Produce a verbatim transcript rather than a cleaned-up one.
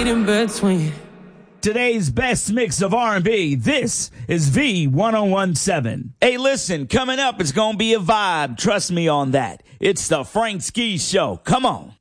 in between. Today's best mix of R and B, this is V ten seventeen. Hey, listen, coming up, it's going to be a vibe. Trust me on that. It's the Frank Ski Show. Come on.